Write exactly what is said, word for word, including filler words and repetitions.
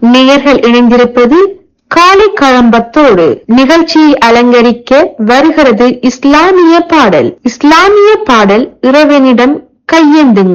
நேயர்கள் இணைந்திருப்பது காலை கழம்பத்தோடு. நிகழ்ச்சியை அலங்கரிக்க வருகிறது இஸ்லாமிய பாடல். இஸ்லாமிய பாடல் இறைவனிடம் கையேந்துங்கள்.